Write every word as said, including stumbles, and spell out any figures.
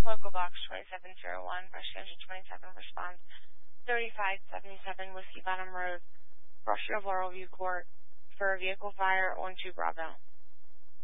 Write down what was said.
Local Box twenty-seven oh one, Brush Engine twenty-seven, response thirty-five seventy-seven, Whiskey Bottom Road, Brush of Laurel View Court, for a vehicle fire on two Bravo.